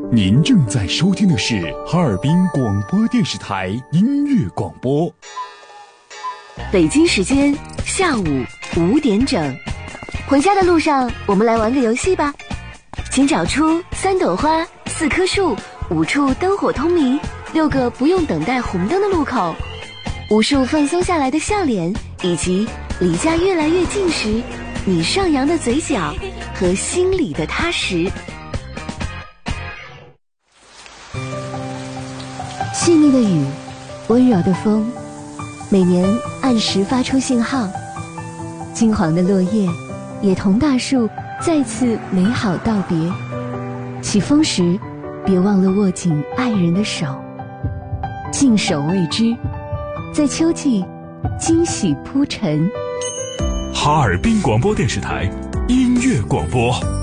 您正在收听的是哈尔滨广播电视台音乐广播。 北京时间下午5点整，回家的路上，我们来玩个游戏吧。请找出3朵花、4棵树、5处灯火通明、6个不用等待红灯的路口，无数放松下来的笑脸，以及离家越来越近时，你上扬的嘴角和心里的踏实。细腻的雨，温柔的风，每年按时发出信号。金黄的落叶也同大树再次美好道别。起风时，别忘了握紧爱人的手，静守未知，在秋季惊喜铺陈。 哈尔滨广播电视台音乐广播。